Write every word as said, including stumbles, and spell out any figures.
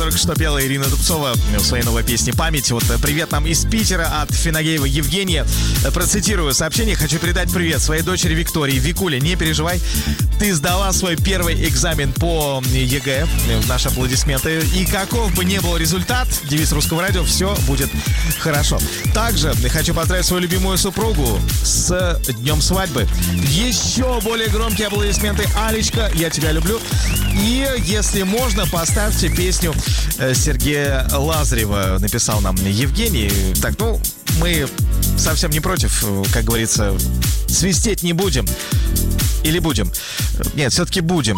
только что пела Ирина Дубцова в своей новой песне «Память». Вот привет нам из Питера от Финагеева Евгения. Процитирую сообщение. Хочу передать привет своей дочери Виктории. Викуля, не переживай. Ты сдала свой первый экзамен по ЕГЭ. Наши аплодисменты. И каков бы ни был результат, девиз Русского радио, все будет хорошо. Также хочу поздравить свою любимую супругу с днем свадьбы. Еще более громкие аплодисменты. Алечка, я тебя люблю. И если можно, поставьте песню Сергея Лазарева. Написал нам Евгений. Так, ну, мы совсем не против, как говорится, свистеть не будем. Или будем? Нет, все-таки будем.